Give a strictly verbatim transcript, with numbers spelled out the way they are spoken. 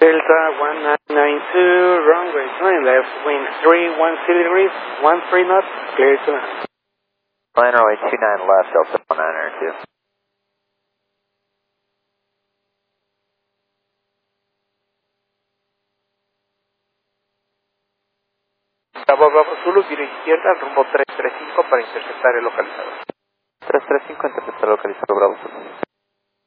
Delta one nine nine two, runway nine left, wind three one zero degrees, one three knots, clear to land. Line runway two nine left, Delta one nine nine two. Bravo Bravo Zulu, giro izquierda, rumbo tres tres cinco para interceptar el localizador. tres tres cinco, interceptar el localizador, Bravo Zulu.